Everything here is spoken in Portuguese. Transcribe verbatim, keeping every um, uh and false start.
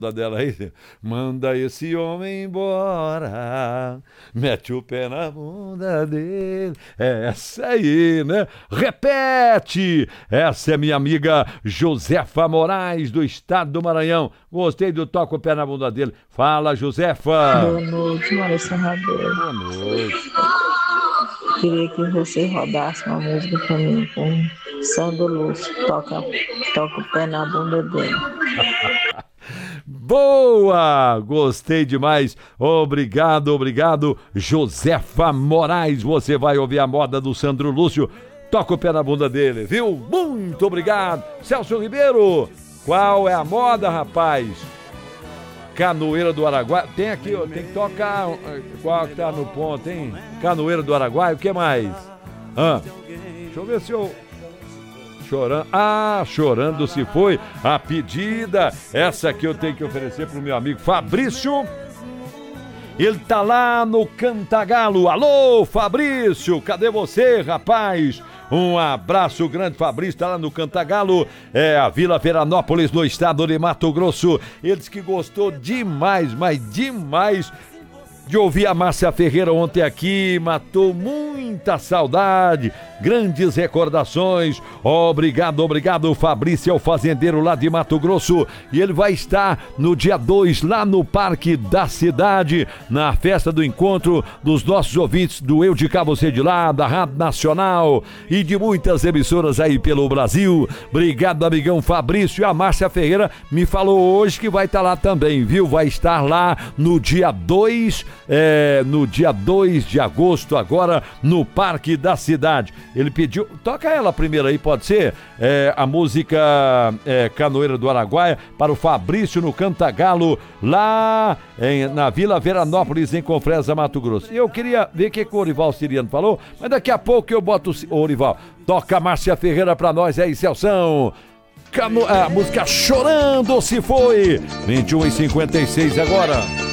dela aí, manda esse homem embora, mete o pé na bunda dele, é essa aí, né? Repete! Essa é minha amiga Josefa Moraes, do estado do Maranhão. Gostei do toca o pé na bunda dele. Fala, Josefa! Boa noite, Maurício Rabelo. Boa noite. Queria que você rodasse uma música pra mim com Sandro Lúcio. Toca, toca o pé na bunda dele. Boa! Gostei demais. Obrigado, obrigado, Josefa Moraes. Você vai ouvir a moda do Sandro Lúcio. Toca o pé na bunda dele, viu? Muito obrigado. Celso Ribeiro, qual é a moda, rapaz? Canoeira do Araguaia. Tem aqui, ó, tem que tocar. Qual que tá no ponto, hein? Canoeira do Araguaia, o que mais? Ah, deixa eu ver se eu... Chorando, ah, chorando se foi a pedida, essa aqui eu tenho que oferecer pro meu amigo Fabrício, ele tá lá no Cantagalo. Alô, Fabrício, cadê você, rapaz? Um abraço grande, Fabrício, tá lá no Cantagalo, é a Vila Veranópolis, no estado de Mato Grosso. Ele disse que gostou demais, mas demais de ouvir a Márcia Ferreira ontem aqui, matou muita saudade, grandes recordações. Obrigado, obrigado, Fabrício, é o fazendeiro lá de Mato Grosso, e ele vai estar no dia dois lá no Parque da Cidade, na festa do encontro dos nossos ouvintes do Eu de Cá, Você de Lá, da Rádio Nacional e de muitas emissoras aí pelo Brasil. Obrigado, amigão Fabrício. E a Márcia Ferreira me falou hoje que vai estar lá também, viu? Vai estar lá no dia dois, é, no dia dois de agosto, agora no Parque da Cidade. Ele pediu, toca ela primeiro aí, pode ser? É, a música é, Canoeira do Araguaia para o Fabrício no Cantagalo, lá em, na Vila Veranópolis, em Confresa, Mato Grosso. Eu queria ver o que, que o Orival Siriano falou, mas daqui a pouco eu boto o Orival. Toca a Márcia Ferreira pra nós aí, Celção. Cano... A música Chorando Se Foi. vinte e uma e cinquenta e seis agora.